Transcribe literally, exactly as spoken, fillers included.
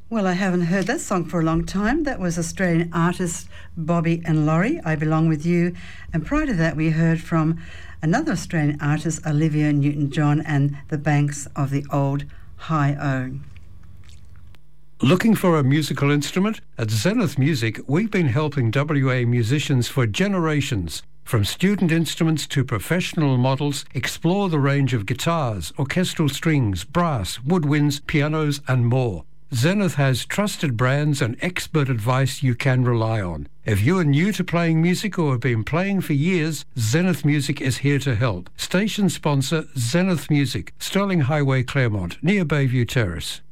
Well, I haven't heard that song for a long time. That was Australian artists Bobby and Laurie, I Belong With You. And prior to that, we heard from another Australian artist, Olivia Newton-John, and the Banks of the Old Hi-O. Looking for a musical instrument? At Zenith Music, we've been helping W A musicians for generations. From student instruments to professional models, explore the range of guitars, orchestral strings, brass, woodwinds, pianos, and more. Zenith has trusted brands and expert advice you can rely on. If you are new to playing music or have been playing for years, Zenith Music is here to help. Station sponsor Zenith Music, Sterling Highway, Claremont, near Bayview Terrace.